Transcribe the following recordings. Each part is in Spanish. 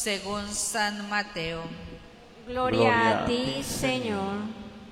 Según San Mateo. Gloria a ti, Señor.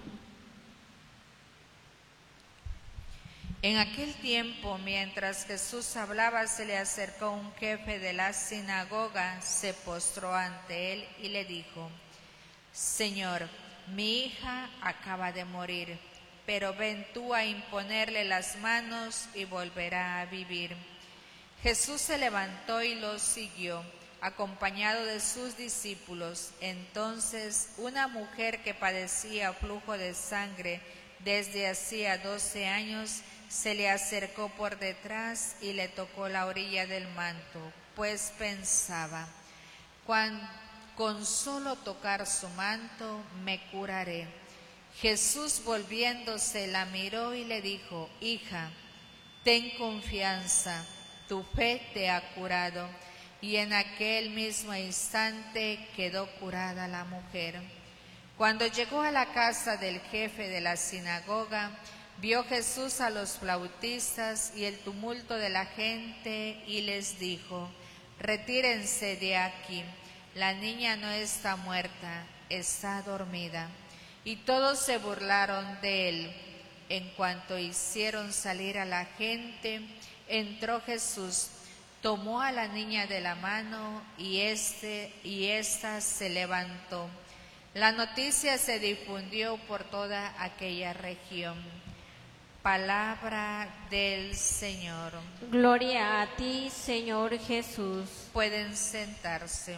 En aquel tiempo, mientras Jesús hablaba, se le acercó un jefe de la sinagoga, se postró ante él y le dijo: Señor, mi hija acaba de morir, pero ven tú a imponerle las manos y volverá a vivir. Jesús se levantó y lo siguió, acompañado de sus discípulos. Entonces una mujer que padecía flujo de sangre desde hacía 12 años se le acercó por detrás y le tocó la orilla del manto, pues pensaba: con solo tocar su manto me curaré. Jesús, volviéndose, la miró y le dijo: Hija, ten confianza, tu fe te ha curado. Y en aquel mismo instante quedó curada la mujer. Cuando llegó a la casa del jefe de la sinagoga, vio Jesús a los flautistas y el tumulto de la gente y les dijo: Retírense de aquí, la niña no está muerta, está dormida. Y todos se burlaron de él. En cuanto hicieron salir a la gente, entró Jesús, tomó a la niña de la mano y ésta se levantó. La noticia se difundió por toda aquella región. Palabra del Señor. Gloria a ti, Señor Jesús. Pueden sentarse.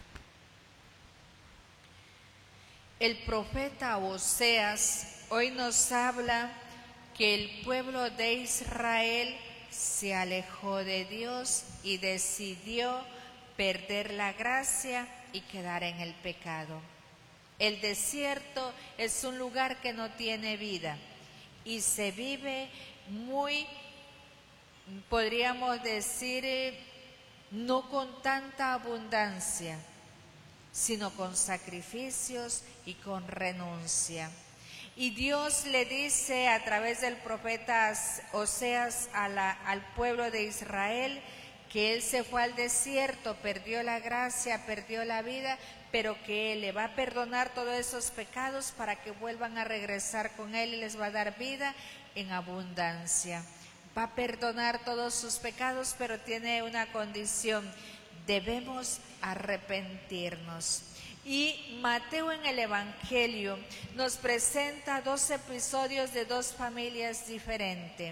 El profeta Oseas hoy nos habla que el pueblo de Israel se alejó de Dios y decidió perder la gracia y quedar en el pecado. El desierto es un lugar que no tiene vida y se vive muy, podríamos decir, no con tanta abundancia, sino con sacrificios y con renuncia. Y Dios le dice a través del profeta Oseas al pueblo de Israel que él se fue al desierto, perdió la gracia, perdió la vida, pero que él le va a perdonar todos esos pecados para que vuelvan a regresar con él y les va a dar vida en abundancia. Va a perdonar todos sus pecados, pero tiene una condición: debemos arrepentirnos. Y Mateo en el Evangelio nos presenta 2 episodios de 2 familias diferentes.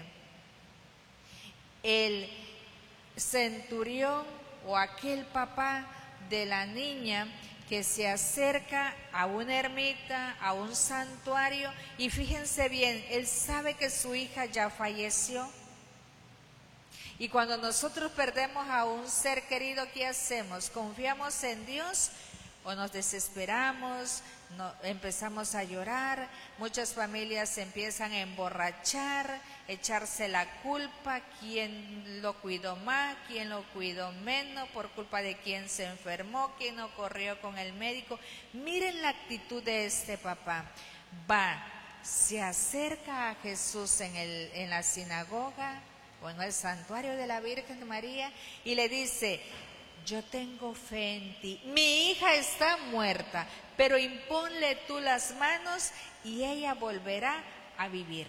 El centurión o aquel papá de la niña que se acerca a una ermita, a un santuario, y fíjense bien, él sabe que su hija ya falleció. Y cuando nosotros perdemos a un ser querido, ¿qué hacemos? ¿Confiamos en Dios o nos desesperamos, empezamos a llorar? Muchas familias se empiezan a emborrachar, echarse la culpa, quién lo cuidó más, quién lo cuidó menos, por culpa de quién se enfermó, quién no corrió con el médico. Miren la actitud de este papá. Se acerca a Jesús en la sinagoga o en el santuario de la Virgen María y le dice: yo tengo fe en ti, mi hija está muerta, pero imponle tú las manos y ella volverá a vivir.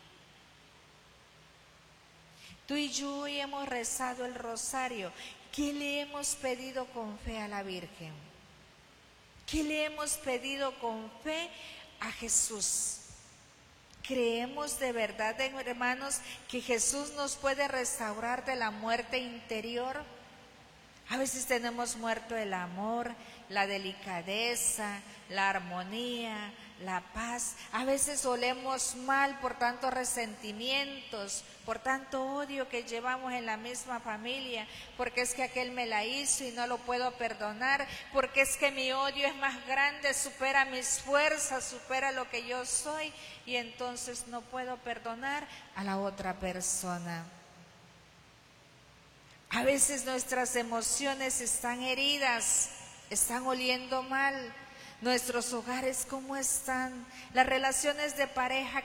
Tú y yo hoy hemos rezado el rosario. ¿Qué le hemos pedido con fe a la Virgen? ¿Qué le hemos pedido con fe a Jesús? ¿Creemos de verdad, hermanos, que Jesús nos puede restaurar de la muerte interior? A veces tenemos muerto el amor, la delicadeza, la armonía, la paz. A veces olemos mal por tantos resentimientos, por tanto odio que llevamos en la misma familia, porque es que aquel me la hizo y no lo puedo perdonar, porque es que mi odio es más grande, supera mis fuerzas, supera lo que yo soy, y entonces no puedo perdonar a la otra persona. A veces nuestras emociones están heridas, están oliendo mal. Nuestros hogares, ¿cómo están? Las relaciones de pareja,